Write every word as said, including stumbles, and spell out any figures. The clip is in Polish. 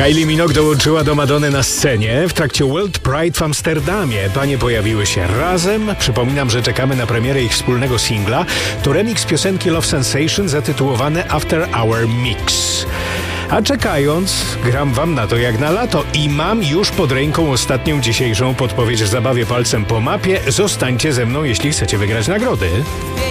Kylie Minogue dołączyła do Madonny na scenie w trakcie World Pride w Amsterdamie. Panie pojawiły się razem. Przypominam, że czekamy na premierę ich wspólnego singla. To remix piosenki Love Sensation zatytułowany After Hour Mix. A czekając, gram wam na to jak na lato i mam już pod ręką ostatnią dzisiejszą podpowiedź w zabawie palcem po mapie. Zostańcie ze mną, jeśli chcecie wygrać nagrody.